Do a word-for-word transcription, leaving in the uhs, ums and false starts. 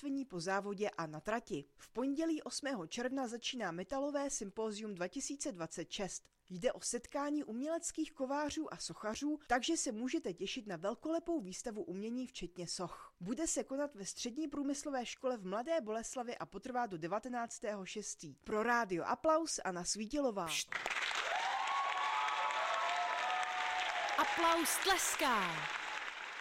občerstvení po závodě a na trati. V pondělí osmého června začíná Metalové sympózium dva tisíce dvacet šest. Jde o setkání uměleckých kovářů a sochařů, takže se můžete těšit na velkolepou výstavu umění včetně soch. Bude se konat ve střední průmyslové škole v Mladé Boleslavi a potrvá do devatenáctého šestého Pro rádio Aplaus Anna Svítilová. Pšt. Aplaus tleská.